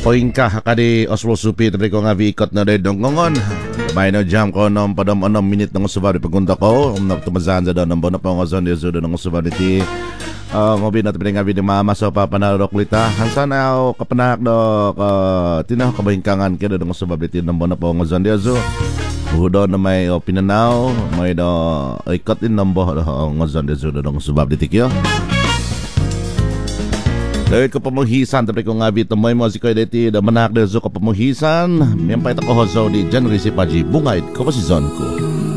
Koingka kadi Oswald Supi tapi ko nga vikot na rin dongongon. May na jam ko nung padam 6 minit ng usabari pagunta ko. Tumazahan sa doon ng bona pa ng ozon di sudo ng usabari ti. Ngobi na tabi nga bini mama sa papanarok lita. Hansan na kapanak do tinaw kabahingkangan kaya ng usabari ti ng bona pa ng ozon di sudo. Udo na may pinanaw, may do ikot din ng bona ng ozon di sudo ng usabari ti kyo. Dahil ko pamuhisan, tapi ko nga bito may musiko deti da manak de zo ko pamuhisan. Miyampay ta ko hozo di January si Paji bungait ko pa si zon ko.